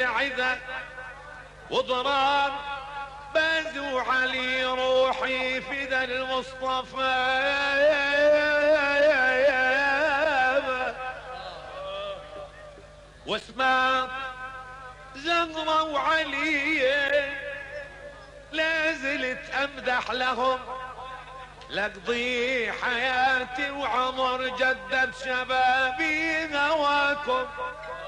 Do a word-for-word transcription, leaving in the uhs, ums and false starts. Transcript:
عذا وضرار بازو علي روحي فدا المصطفى واسمع زغرة وعلي لازلت امدح لهم لقضي حياتي وعمر جدد شبابي هواكم